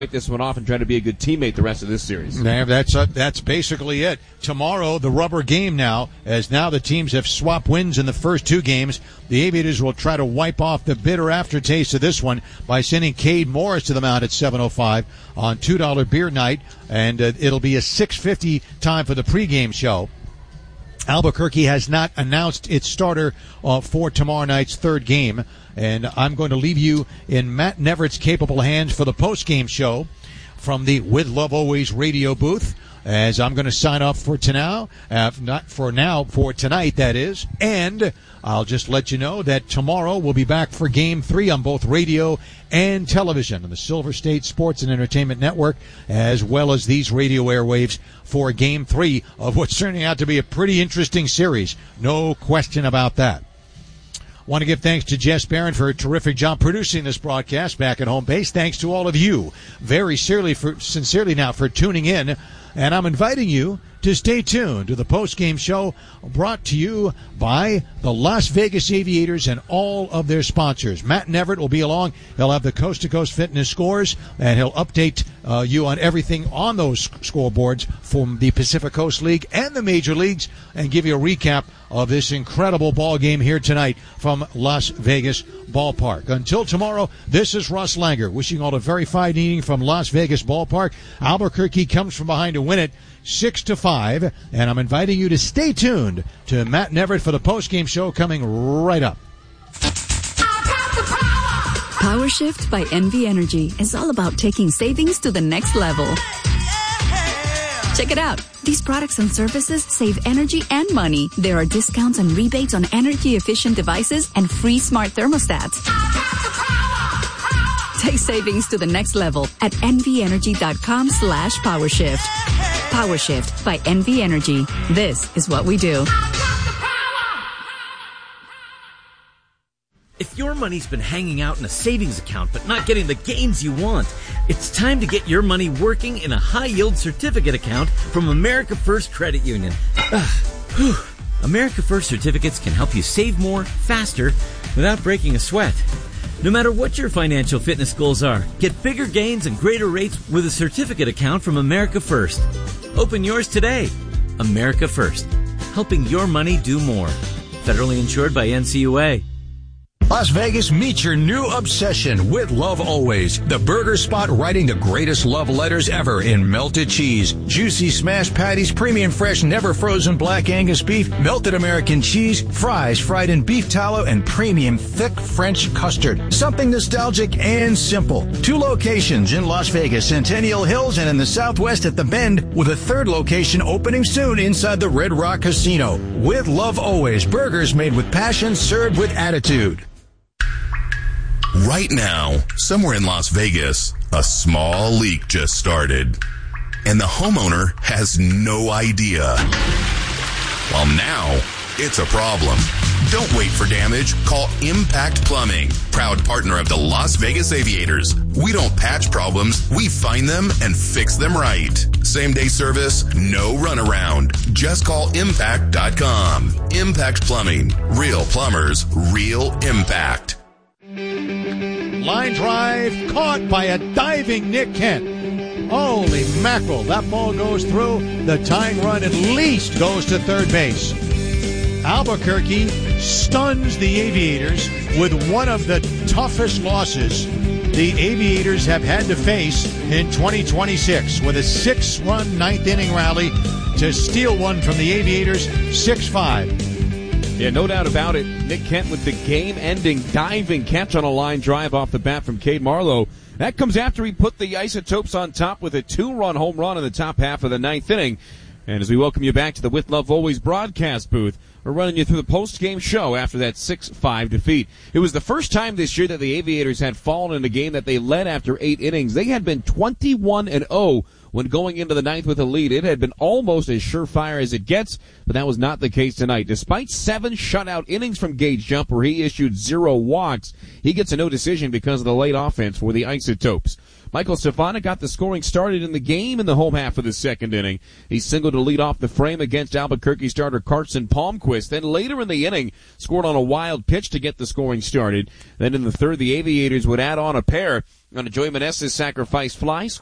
this one off and try to be a good teammate the rest of this series. That's basically it. Tomorrow, the rubber game now, as now the teams have swapped wins in the first two games. The Aviators will try to wipe off the bitter aftertaste of this one by sending Cade Morris to the mound at 7:05 on $2 beer night, and it'll be a 6:50 time for the pregame show. Albuquerque has not announced its starter for tomorrow night's third game, and I'm going to leave you in Matt Nevertte's capable hands for the postgame show from the With Love Always radio booth, as I'm going to sign off for tonight, that is, and I'll just let you know that tomorrow we'll be back for Game 3 on both radio and television on the Silver State Sports and Entertainment Network, as well as these radio airwaves for Game 3 of what's turning out to be a pretty interesting series. No question about that. Want to give thanks to Jess Barron for a terrific job producing this broadcast back at home base. Thanks to all of you very sincerely now for tuning in. And I'm inviting you to stay tuned to the post-game show brought to you by the Las Vegas Aviators and all of their sponsors. Matt Neverett will be along. He'll have the coast-to-coast fitness scores, and he'll update you on everything on those scoreboards from the Pacific Coast League and the major leagues, and give you a recap of this incredible ball game here tonight from Las Vegas Ballpark. Until tomorrow, this is Russ Langer wishing all a very fine evening from Las Vegas Ballpark. Albuquerque comes from behind to win it 6-5, and I'm inviting you to stay tuned to Matt Neverett for the postgame show coming right up. Power Shift by NV Energy is all about taking savings to the next level. Check it out. These products and services save energy and money. There are discounts and rebates on energy-efficient devices and free smart thermostats. Take savings to the next level at nvenergy.com/powershift. PowerShift by NV Energy. This is what we do. If your money's been hanging out in a savings account but not getting the gains you want, it's time to get your money working in a high-yield certificate account from America First Credit Union. America First certificates can help you save more, faster, without breaking a sweat. No matter what your financial fitness goals are, get bigger gains and greater rates with a certificate account from America First. Open yours today. America First, helping your money do more. Federally insured by NCUA. Las Vegas, meet your new obsession with Love Always, the burger spot writing the greatest love letters ever in melted cheese, juicy smashed patties, premium fresh, never frozen black Angus beef, melted American cheese, fries fried in beef tallow, and premium thick French custard. Something nostalgic and simple. 2 locations in Las Vegas, Centennial Hills, and in the Southwest at The Bend, with a 3rd location opening soon inside the Red Rock Casino. With Love Always, burgers made with passion, served with attitude. Right now, somewhere in Las Vegas, a small leak just started, and the homeowner has no idea. Well, now, it's a problem. Don't wait for damage. Call Impact Plumbing, proud partner of the Las Vegas Aviators. We don't patch problems, we find them and fix them right. Same-day service, no runaround. Just call Impact.com. Impact Plumbing. Real plumbers, real impact. Line drive caught by a diving Nick Kent. Holy mackerel, that ball goes through. The tying run at least goes to third base. Albuquerque stuns the Aviators with one of the toughest losses the Aviators have had to face in 2026, with a 6-run 9th inning rally to steal one from the Aviators, 6-5. Yeah, no doubt about it. Nick Kent with the game-ending diving catch on a line drive off the bat from Cade Marlowe. That comes after he put the Isotopes on top with a 2-run home run in the top half of the 9th inning. And as we welcome you back to the With Love Always broadcast booth, we're running you through the post-game show after that 6-5 defeat. It was the first time this year that the Aviators had fallen in a game that they led after 8 innings. They had been 21-0 when going into the 9th with a lead. It had been almost as surefire as it gets, but that was not the case tonight. Despite 7 shutout innings from Gage Jump, where he issued 0 walks, he gets a no decision because of the late offense for the Isotopes. Michael Savana got the scoring started in the game in the home half of the second inning. He singled to lead off the frame against Albuquerque starter Carson Palmquist. Then later in the inning, scored on a wild pitch to get the scoring started. Then in the third, the Aviators would add on a pair on a Joey Meneses sacrifice fly.